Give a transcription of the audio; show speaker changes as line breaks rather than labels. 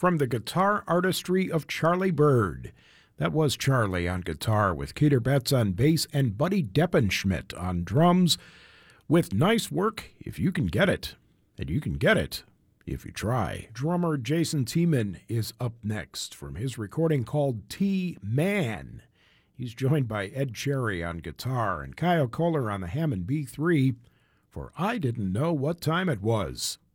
from the guitar artistry of Charlie Bird. That was Charlie on guitar with Keter Betts on bass and Buddy Deppenschmidt on drums with Nice Work If You Can Get It. And you can get it if you try. Drummer Jason Tiemann is up next from his recording called T-Man. He's joined by Ed Cherry on guitar and Kyle Kohler on the Hammond B3 for I Didn't Know What Time It Was.